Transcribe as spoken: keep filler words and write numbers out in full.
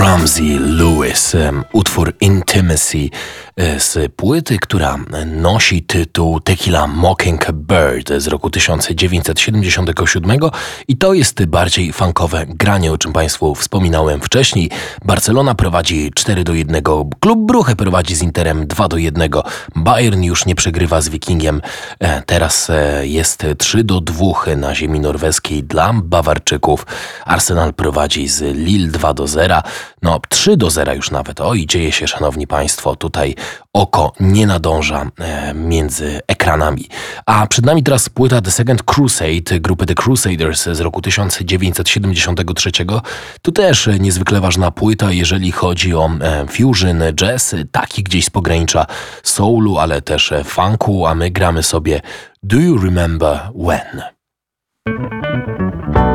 Ramsey Lewis, utwór Intimacy z płyty, która nosi tytuł Tequila Mockingbird z roku tysiąc dziewięćset siedemdziesiątego siódmego i to jest bardziej funkowe granie, o czym Państwu wspominałem wcześniej. Barcelona prowadzi cztery do jednego, Klub Brugge prowadzi z Interem dwa do jednego, Bayern już nie przegrywa z Wikingiem, teraz jest trzy do dwóch na ziemi norweskiej dla Bawarczyków, Arsenal prowadzi z Lille dwa do zera, no trzy do zera już nawet, o i dzieje się, szanowni Państwo, tutaj oko nie nadąża e, między ekranami. A przed nami teraz płyta The Second Crusade grupy The Crusaders z roku tysiąc dziewięćset siedemdziesiątego trzeciego. Tu też niezwykle ważna płyta, jeżeli chodzi o e, fusion, jazz, taki gdzieś z pogranicza soulu, ale też funku, a my gramy sobie Do You Remember When?